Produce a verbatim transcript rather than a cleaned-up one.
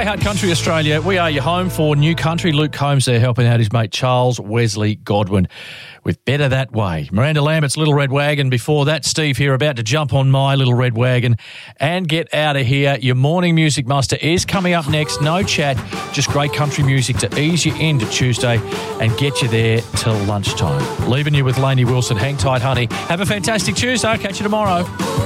Play Hard Country Australia. We are your home for new country. Luke Combs there helping out his mate Charles Wesley Godwin with Better That Way. Miranda Lambert's Little Red Wagon. Before that, Steve here about to jump on my Little Red Wagon and get out of here. Your morning music muster is coming up next. No chat, just great country music to ease you into Tuesday and get you there till lunchtime. Leaving you with Lainey Wilson. Hang tight, honey. Have a fantastic Tuesday. I'll catch you tomorrow.